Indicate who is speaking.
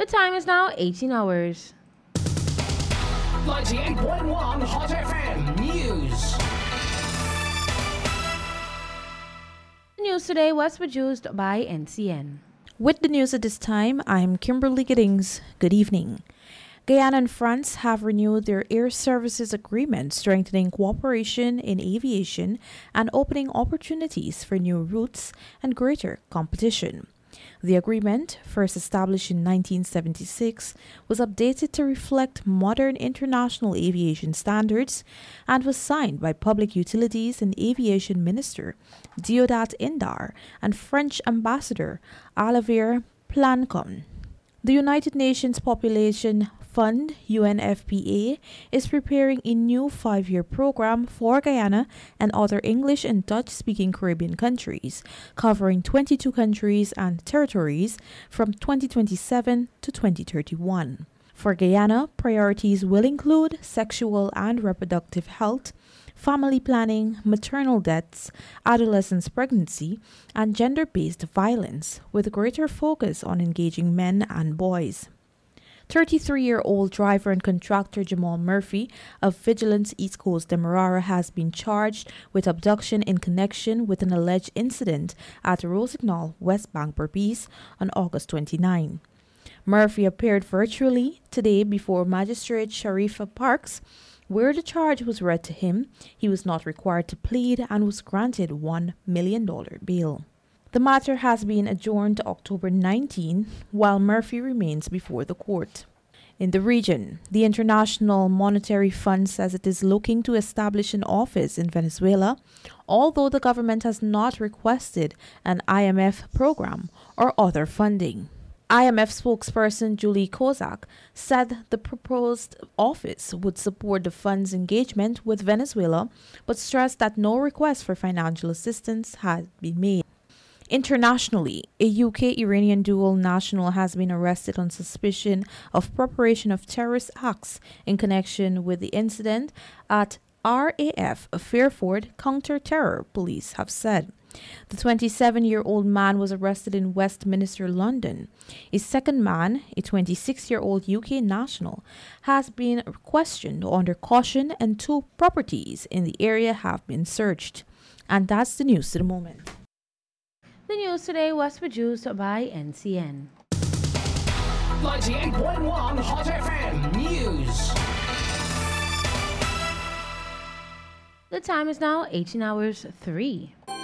Speaker 1: The time is now 18 hours.
Speaker 2: 98.1 Hot FM News.
Speaker 1: The news today was produced by NCN.
Speaker 3: With the news at this time, I'm Kimberly Giddings. Good evening. Guyana and France have renewed their air services agreement, strengthening cooperation in aviation and opening opportunities for new routes and greater competition. The agreement, first established in 1976, was updated to reflect modern international aviation standards and was signed by Public Utilities and Aviation Minister Deodat Indar and French Ambassador Olivier Plancon. The United Nations Population Fund, UNFPA, is preparing a new 5-year program for Guyana and other English and Dutch-speaking Caribbean countries, covering 22 countries and territories from 2027 to 2031. For Guyana, priorities will include sexual and reproductive health, family planning, maternal deaths, adolescence pregnancy, and gender-based violence, with a greater focus on engaging men and boys. 33-year-old driver and contractor Jamal Murphy of Vigilance East Coast Demerara has been charged with abduction in connection with an alleged incident at Rossignol, West Bank, Berbice on August 29. Murphy appeared virtually today before Magistrate Sharifa Parks, where the charge was read to him. He was not required to plead and was granted $1 million bail. The matter has been adjourned to October 19, while Murphy remains before the court. In the region, the International Monetary Fund says it is looking to establish an office in Venezuela, although the government has not requested an IMF program or other funding. IMF spokesperson Julie Kozak said the proposed office would support the fund's engagement with Venezuela, but stressed that no request for financial assistance had been made. Internationally, a UK-Iranian dual national has been arrested on suspicion of preparation of terrorist acts in connection with the incident at RAF Fairford Counter-Terror, police have said. The 27-year-old man was arrested in Westminster, London. A second man, a 26-year-old UK national, has been questioned under caution, and 2 properties in the area have been searched. And that's the news to the moment.
Speaker 1: The news today was produced by NCN.
Speaker 2: 98.1 Hot FM News.
Speaker 1: The time is now 18 hours 3.